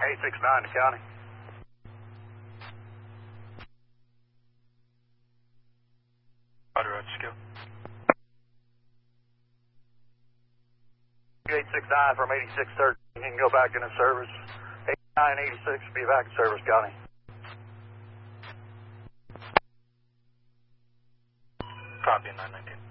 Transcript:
869 to county. Roger, roger, skill. 869 from 8613. You can go back into service. 8986, be back in service, county. Copy, 919.